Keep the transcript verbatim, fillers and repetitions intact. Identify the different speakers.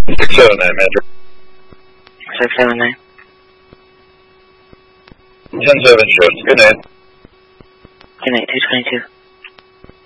Speaker 1: six seven nine, Major.
Speaker 2: six seven nine.
Speaker 1: ten seven shows. Good night.
Speaker 2: Good night, two twenty-two.